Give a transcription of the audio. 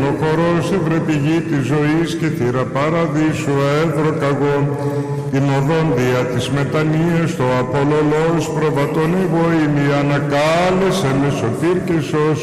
ο χορός ευρεπηγή της ζωής και θύρα παραδείσου έδροκαγόν, την οδόν δια της μετανοίας το απολολός προβατών εγώ ημι ανακάλεσε με σωτήρ και σώσου